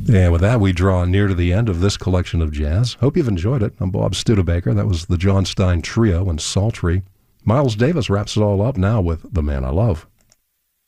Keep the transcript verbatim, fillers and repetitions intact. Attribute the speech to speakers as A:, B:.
A: And with that, we draw near to the end of this collection of jazz. Hope you've enjoyed it. I'm Bob Studebaker. That was the John Stein Trio and Sultry. Miles Davis wraps it all up now with The Man I Love.